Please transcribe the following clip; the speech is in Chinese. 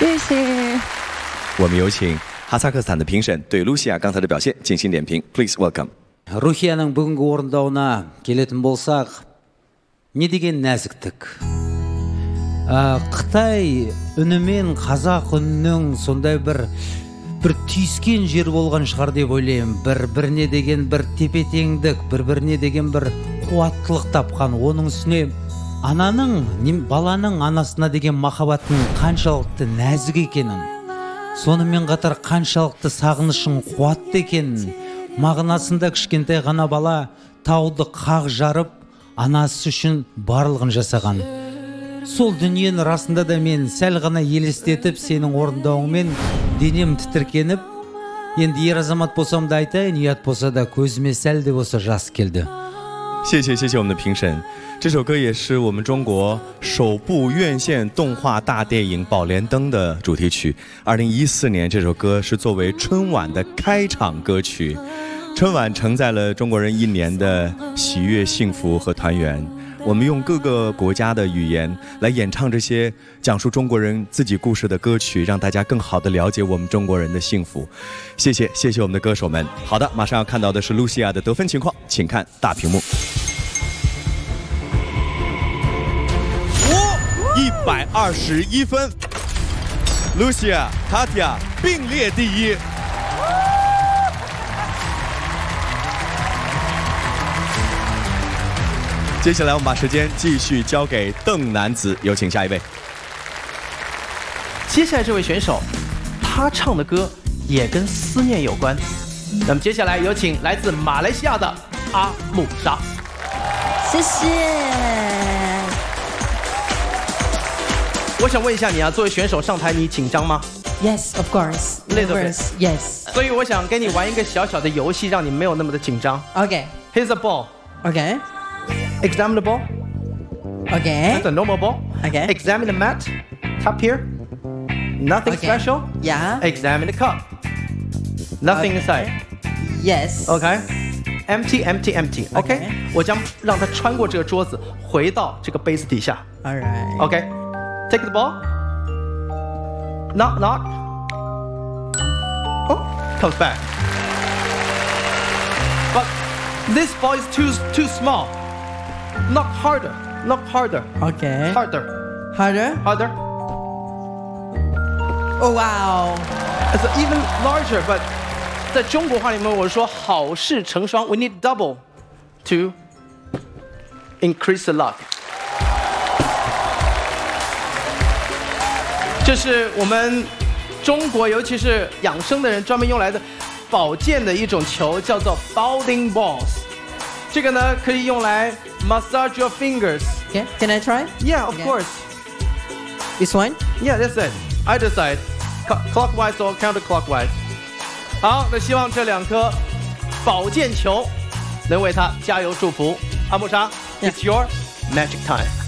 谢谢。 我们有请哈萨克斯坦的评审对露西亚刚才的表现进行点评。Please welcome. Рухияның бүгінгі орындауына келетін болсақ, не деген нәзіктік. Қытай үнімен қазақ үнінің сондай бір түйіскен жер болған шығар деп ойлаймын. Біріне деген бір тепе-теңдік, біріне деген бір қуаттылық тапқан. Оның үстіне ананың, баланың анасына деген махаббаттың қаншалықты нәзік екенін, сонымен қатар қаншалықты сағынышың қуатты екенін, мағынасында кішкентай ғана бала тауды қақ жарып, анасы үшін барлығын жасаған. Сол дүниені расында да мен сәл ғана елестетіп, сенің орындауыңмен денем тітіркеніп, енді ер азамат болсам да айтайын, ұят болса да көзіме сәл де болса жас келді. 谢谢我们的评审。这首歌也是我们中国首部院线动画大电影《宝莲灯》的主题曲。2014年，这首歌是作为春晚的开场歌曲。春晚承载了中国人一年的喜悦、幸福和团圆。我们用各个国家的语言来演唱这些讲述中国人自己故事的歌曲，让大家更好地了解我们中国人的幸福。谢谢我们的歌手们。好的，马上要看到的是露西亚的得分情况，请看大屏幕。121分，露西亚、卡蒂亚并列第一。接下来我们把时间继续交给邓男子，有请下一位。 接下来这位选手，他唱的歌也跟思念有关。那么接下来有请来自马来西亚的阿木莎。 谢谢。 我想问一下你啊，作为选手上台，你紧张吗 ？Yes, of course. Little bit. Yes. 所以我想跟你玩一个小小的游戏，让你没有那么的紧张。 Okay. Here's a ball. Okay. Examine the ball. Okay. That's a normal ball. Okay. Examine the mat. Top here. Nothing special. Yeah. Examine the cup. Nothing inside. Yes. Okay. Empty. Okay. 我将让它穿过这个桌子，回到这个杯子底下。 Alright. Okay. Take the ball. Knock. Oh, comes back. But this ball is too small. Knock harder. Okay. Harder. Oh wow. It's even larger, but 在中国话里面我说好事成双 ，we need double to increase the luck. 这是我们中国，尤其是养生的人专门用来的保健的一种球，叫做 Balding Balls。这个呢可以用来 massage your fingers. Okay, can I try? Yeah, of course. This one? Yeah, that's it. Either side, clockwise or counterclockwise. 好，那希望这两颗保健球能为他加油祝福。阿木莎 ，It's your magic time.